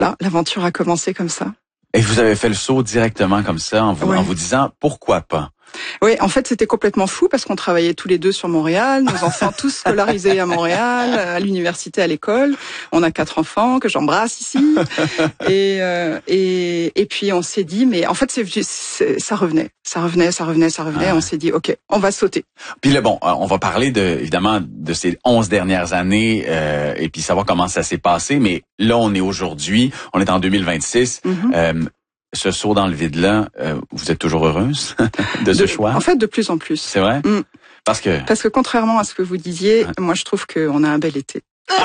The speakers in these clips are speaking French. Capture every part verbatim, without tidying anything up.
Là, l'aventure a commencé comme ça. Et vous avez fait le saut directement comme ça, en vous, Oui. en vous disant pourquoi pas? Oui, en fait, c'était complètement fou parce qu'on travaillait tous les deux sur Montréal, nos enfants tous scolarisés à Montréal, à l'université, à l'école. On a quatre enfants que j'embrasse ici. Et, euh, et, et puis on s'est dit, mais en fait, c'est, c'est, ça revenait, ça revenait, ça revenait, ça revenait. Ah. On s'est dit, ok, on va sauter. Puis là, bon, on va parler de, évidemment, de ces onze dernières années euh, et puis savoir comment ça s'est passé. Mais là, on est aujourd'hui, on est en deux mille vingt-six. Mm-hmm. Euh, Ce saut dans le vide-là, euh, vous êtes toujours heureuse de ce de, choix? En fait, de plus en plus. C'est vrai? Mm. Parce que... Parce que contrairement à ce que vous disiez, ouais. moi je trouve qu'on a un bel été.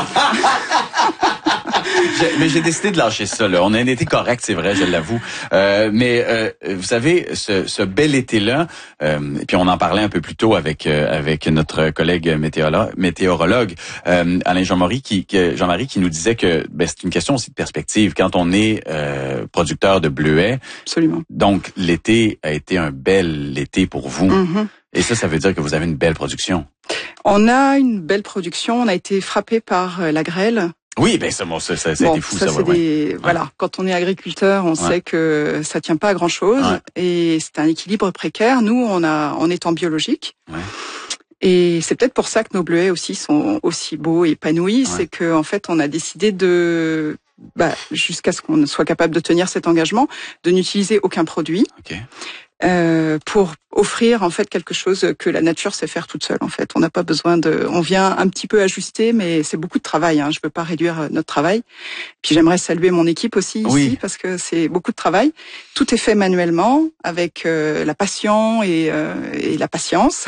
j'ai, mais j'ai décidé de lâcher ça, là. On a un été correct, c'est vrai, je l'avoue. Euh, mais euh, vous savez, ce, ce bel été-là, euh, et puis on en parlait un peu plus tôt avec euh, avec notre collègue météorologue, météorologue euh, Alain Jean-Marie, qui, qui Jean-Marie, qui nous disait que ben, c'est une question aussi de perspective. Quand on est euh, producteur de bleuets, absolument. Donc l'été a été un bel été pour vous. Mm-hmm. Et ça, ça veut dire que vous avez une belle production. On a une belle production. On a été frappé par la grêle. Oui, ben ça, bon, ça, ça, ça bon, a été fou, ça. ça ouais, des, ouais. Voilà, quand on est agriculteur, on ouais. sait que ça tient pas à grand chose, ouais. et c'est un équilibre précaire. Nous, on a, on est en biologique. Ouais. Et c'est peut-être pour ça que nos bleuets aussi sont aussi beaux et épanouis. Ouais. C'est que en fait, on a décidé de, bah, jusqu'à ce qu'on soit capable de tenir cet engagement, de n'utiliser aucun produit. Okay. Euh, pour offrir en fait quelque chose que la nature sait faire toute seule. En fait, on n'a pas besoin de, on vient un petit peu ajuster, mais c'est beaucoup de travail. Hein. Je veux pas réduire notre travail. Puis j'aimerais saluer mon équipe aussi ici oui. parce que c'est beaucoup de travail. Tout est fait manuellement avec euh, la passion et, euh, et la patience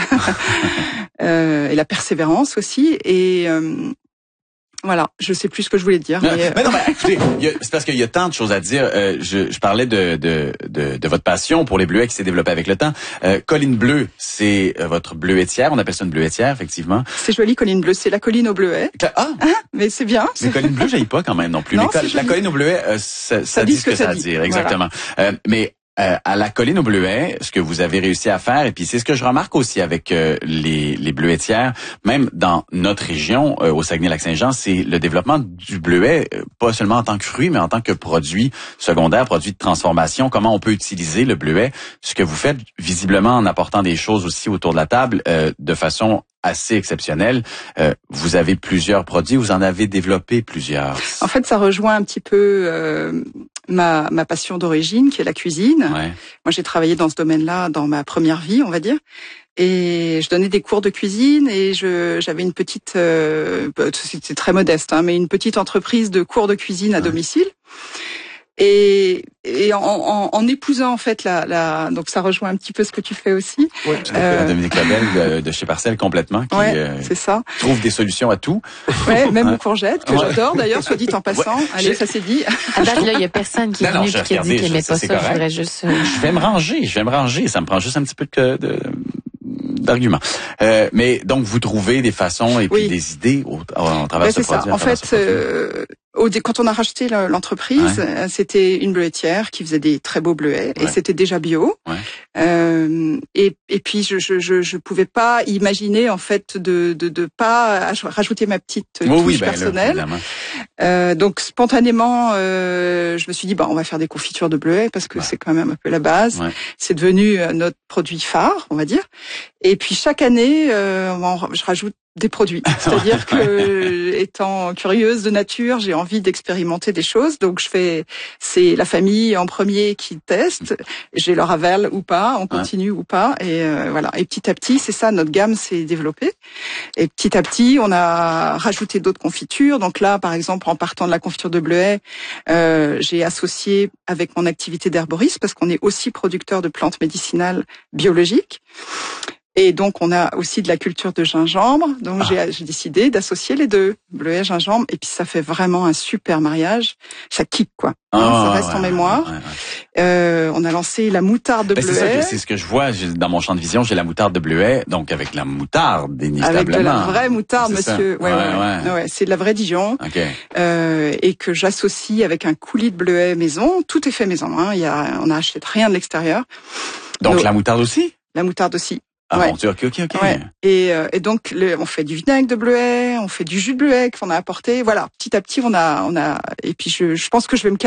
euh, et la persévérance aussi. Et euh, Voilà, je sais plus ce que je voulais dire. Non, mais, mais non, mais écoutez, y a, c'est parce qu'il y a tant de choses à dire. Euh, je, je parlais de, de, de, de votre passion pour les bleuets qui s'est développée avec le temps. Euh, Colline Bleue, c'est votre bleuetière. On appelle ça une bleuetière, effectivement. C'est joli, Colline Bleue. C'est la colline aux bleuets. Ah, hein, mais c'est bien. Mais Colline Bleue, j'aille pas quand même non plus. Non, mais la colline aux bleuets, euh, ça, ça, ça dit ce que, que ça, ça dit. Exactement. Voilà. Euh, mais Euh, à la colline aux bleuets, ce que vous avez réussi à faire, et puis c'est ce que je remarque aussi avec euh, les, les bleuetières, même dans notre région, euh, au Saguenay-Lac-Saint-Jean, c'est le développement du bleuet, euh, pas seulement en tant que fruit, mais en tant que produit secondaire, produit de transformation, comment on peut utiliser le bleuet, ce que vous faites visiblement en apportant des choses aussi autour de la table euh, de façon assez exceptionnelle. Euh, vous avez plusieurs produits, vous en avez développé plusieurs. En fait, ça rejoint un petit peu euh, ma, ma passion d'origine, qui est la cuisine. Ouais. Moi, j'ai travaillé dans ce domaine-là dans ma première vie, on va dire. Et je donnais des cours de cuisine et je j'avais une petite, euh, c'était très modeste, hein, mais une petite entreprise de cours de cuisine à ouais. domicile. Et, et en, en, en épousant en fait la, la, donc ça rejoint un petit peu ce que tu fais aussi. Oui, euh, Dominique Labelle de, de chez Parcelle complètement, qui ouais, euh, c'est ça. trouve des solutions à tout. Ouais, même aux courgettes que ouais. j'adore d'ailleurs, soit dit en passant. Ouais. Allez, ça c'est dit. À date là, il y a personne qui est venu et qui a dit qu'il aimait pas ça. Je voudrais juste. Euh... Je vais me ranger, je vais me ranger. Ça me prend juste un petit peu de. de d'arguments. Euh, mais donc, vous trouvez des façons et puis oui. des idées au, au travers ben, de ce produit. Ça. En fait, euh, au, quand on a racheté l'entreprise, ouais. c'était une bleuetière qui faisait des très beaux bleuets ouais. et c'était déjà bio. Ouais. Euh, et, et puis, je, je, je, je pouvais pas imaginer en fait de de, de pas rajouter ma petite oh, touche oui, ben, personnelle. Là, euh, donc, spontanément, euh, je me suis dit, bah, on va faire des confitures de bleuets parce que ouais. c'est quand même un peu la base. Ouais. C'est devenu notre produit phare, on va dire. Et puis chaque année, euh, je rajoute des produits. C'est-à-dire que, étant curieuse de nature, j'ai envie d'expérimenter des choses. Donc je fais, c'est la famille en premier qui teste. J'ai leur aval ou pas, on continue ouais. ou pas. Et euh, voilà. Et petit à petit, c'est ça, notre gamme s'est développée. Et petit à petit, on a rajouté d'autres confitures. Donc là, par exemple, en partant de la confiture de bleuet, euh, j'ai associé avec mon activité d'herboriste parce qu'on est aussi producteur de plantes médicinales biologiques. Et donc, on a aussi de la culture de gingembre. Donc, ah. j'ai, j'ai décidé d'associer les deux, bleuet, gingembre. Et puis, ça fait vraiment un super mariage. Ça kick, quoi. Ah, hein, ça reste ouais, en mémoire. Ouais, ouais. Euh, on a lancé la moutarde de ben, bleuet. C'est, ça que, c'est ce que je vois dans mon champ de vision. J'ai la moutarde de bleuet, donc avec la moutarde, inévitablement. Avec de la vraie moutarde, c'est monsieur. Ouais, ouais, ouais. ouais. ouais c'est de la vraie Dijon. Okay. Euh, et que j'associe avec un coulis de bleuet maison. Tout est fait maison. Hein. Il y a, on n'a acheté rien de l'extérieur. Donc, Donc la moutarde aussi? La moutarde aussi. Ah ouais. mon Dieu, ok, ok, ok. Ouais. Et, euh, et donc, le, on fait du vinaigre de bleuet, on fait du jus de bleuet qu'on a apporté. Voilà, petit à petit, on a, on a. Et puis, je, je pense que je vais me